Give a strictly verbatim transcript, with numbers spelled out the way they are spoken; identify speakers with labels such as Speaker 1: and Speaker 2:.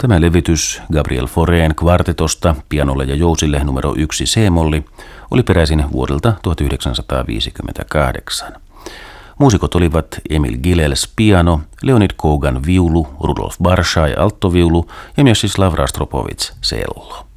Speaker 1: Tämä levytys Gabriel Faurén kvartetosta pianolle ja jousille numero yksi C-molli oli peräisin vuodelta tuhatyhdeksänsataaviisikymmentäkahdeksan. Muusikot olivat Emil Gilels piano, Leonid Kogan viulu, Rudolf Barshai alttoviulu ja Mstislav Rostropovits cello.